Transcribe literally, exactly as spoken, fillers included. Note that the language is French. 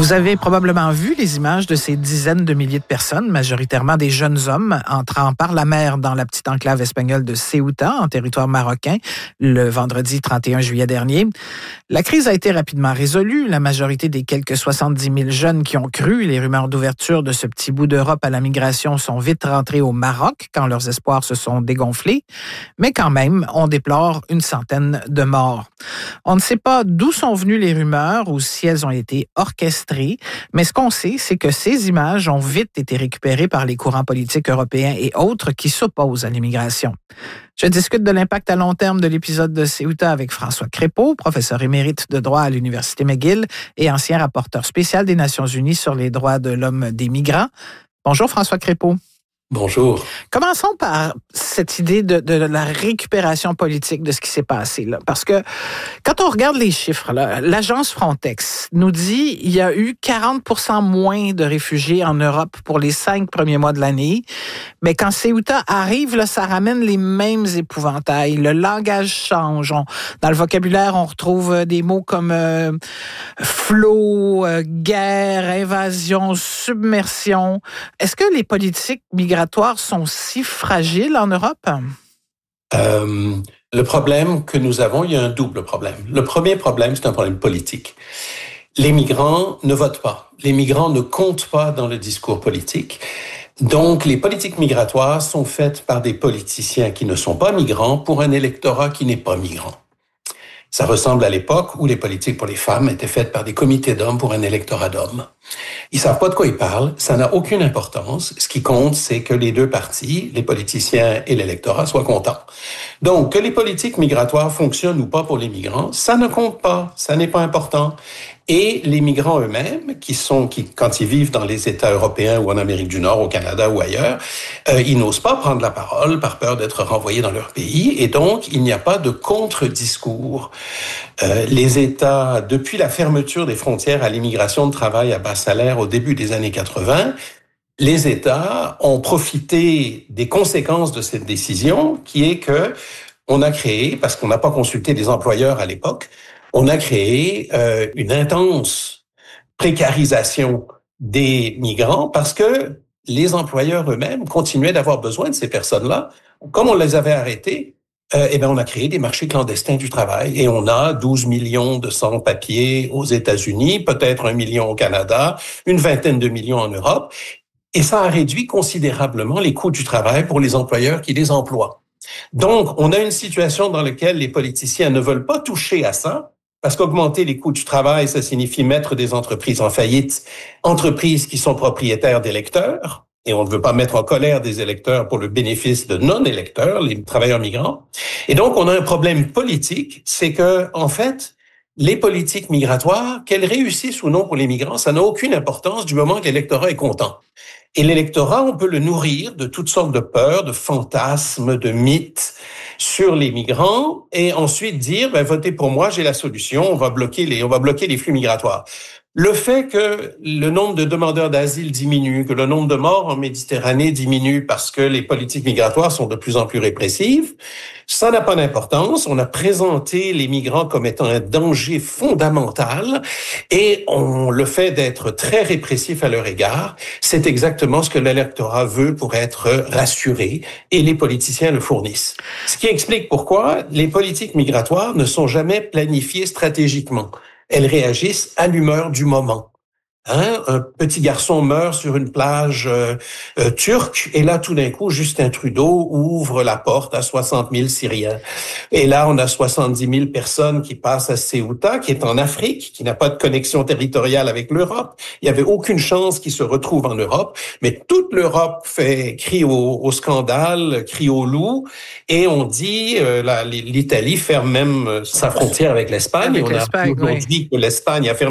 Vous avez probablement vu les images de ces dizaines de milliers de personnes, majoritairement des jeunes hommes, entrant par la mer dans la petite enclave espagnole de Ceuta, en territoire marocain, le vendredi trente et un juillet dernier. La crise a été rapidement résolue. La majorité des quelques soixante-dix mille jeunes qui ont cru les rumeurs d'ouverture de ce petit bout d'Europe à la migration sont vite rentrés au Maroc quand leurs espoirs se sont dégonflés. Mais quand même, on déplore une centaine de morts. On ne sait pas d'où sont venues les rumeurs ou si elles ont été orchestrées, mais ce qu'on sait, c'est que ces images ont vite été récupérées par les courants politiques européens et autres qui s'opposent à l'immigration. Je discute de l'impact à long terme de l'épisode de Ceuta avec François Crépeau, professeur émérite de droit à l'Université McGill et ancien rapporteur spécial des Nations unies sur les droits de l'homme des migrants. Bonjour François Crépeau. Bonjour. Commençons par cette idée de, de, de la récupération politique de ce qui s'est passé, là. Parce que quand on regarde les chiffres, là, l'agence Frontex nous dit qu'il y a eu quarante pour cent moins de réfugiés en Europe pour les cinq premiers mois de l'année. Mais quand Ceuta arrive, là, ça ramène les mêmes épouvantails. Le langage change. On, dans le vocabulaire, on retrouve des mots comme euh, flot, euh, guerre, invasion, submersion. Est-ce que les politiques migratoires sont si fragiles en Europe? Euh, le problème que nous avons, il y a un double problème. Le premier problème, c'est un problème politique. Les migrants ne votent pas. Les migrants ne comptent pas dans le discours politique. Donc, les politiques migratoires sont faites par des politiciens qui ne sont pas migrants pour un électorat qui n'est pas migrant. Ça ressemble à l'époque où les politiques pour les femmes étaient faites par des comités d'hommes pour un électorat d'hommes. Ils savent pas de quoi ils parlent, ça n'a aucune importance. Ce qui compte, c'est que les deux parties, les politiciens et l'électorat, soient contents. Donc, que les politiques migratoires fonctionnent ou pas pour les migrants, ça ne compte pas, ça n'est pas important. Et les migrants eux-mêmes, qui sont, qui, quand ils vivent dans les États européens ou en Amérique du Nord, au Canada ou ailleurs, euh, ils n'osent pas prendre la parole par peur d'être renvoyés dans leur pays. Et donc, il n'y a pas de contre-discours. Euh, les États, depuis la fermeture des frontières à l'immigration de travail à bas salaire au début des années quatre-vingt, les États ont profité des conséquences de cette décision, qui est que on a créé, parce qu'on n'a pas consulté les employeurs à l'époque, on a créé euh, une intense précarisation des migrants parce que les employeurs eux-mêmes continuaient d'avoir besoin de ces personnes-là. Comme on les avait arrêtés, euh, eh bien, on a créé des marchés clandestins du travail et on a douze millions de sans-papiers aux États-Unis, peut-être un million au Canada, une vingtaine de millions en Europe. Et ça a réduit considérablement les coûts du travail pour les employeurs qui les emploient. Donc, on a une situation dans laquelle les politiciens ne veulent pas toucher à ça, parce qu'augmenter les coûts du travail, ça signifie mettre des entreprises en faillite, entreprises qui sont propriétaires d'électeurs, et on ne veut pas mettre en colère des électeurs pour le bénéfice de non-électeurs, les travailleurs migrants. Et donc, on a un problème politique, c'est que, en fait, les politiques migratoires, qu'elles réussissent ou non pour les migrants, ça n'a aucune importance du moment que l'électorat est content. Et l'électorat, on peut le nourrir de toutes sortes de peurs, de fantasmes, de mythes sur les migrants et ensuite dire, ben, votez pour moi, j'ai la solution, on va bloquer les, on va bloquer les flux migratoires. Le fait que le nombre de demandeurs d'asile diminue, que le nombre de morts en Méditerranée diminue parce que les politiques migratoires sont de plus en plus répressives, ça n'a pas d'importance. On a présenté les migrants comme étant un danger fondamental et on, le fait d'être très répressif à leur égard, c'est exactement ce que l'électorat veut pour être rassuré et les politiciens le fournissent. Ce qui explique pourquoi les politiques migratoires ne sont jamais planifiées stratégiquement. Elles réagissent à l'humeur du moment. Hein? Un petit garçon meurt sur une plage euh, euh, turque et là, tout d'un coup, Justin Trudeau ouvre la porte à soixante mille Syriens. Et là, on a soixante-dix mille personnes qui passent à Ceuta, qui est en Afrique, qui n'a pas de connexion territoriale avec l'Europe. Il n'y avait aucune chance qu'ils se retrouvent en Europe, mais toute l'Europe fait crie au, au scandale, crie au loup, et on dit, euh, la, l'Italie ferme même sa frontière avec l'Espagne. Avec on l'Espagne, a aujourd'hui oui. que l'Espagne a fermé